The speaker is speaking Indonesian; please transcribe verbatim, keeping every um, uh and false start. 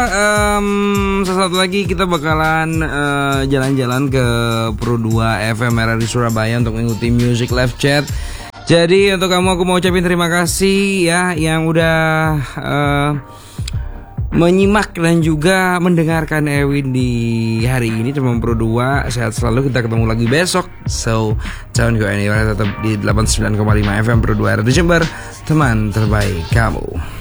Um, sesaat lagi kita bakalan uh, jalan-jalan ke Pro dua F M R R I Surabaya untuk mengikuti Music Live Chat. Jadi untuk kamu aku mau ucapin terima kasih ya yang udah uh, menyimak dan juga mendengarkan Ewin di hari ini teman Pro dua. Sehat selalu, kita ketemu lagi besok. So, jangan go anywhere, tetap di delapan puluh sembilan koma lima F M Pro dua R D Jember, teman terbaik kamu.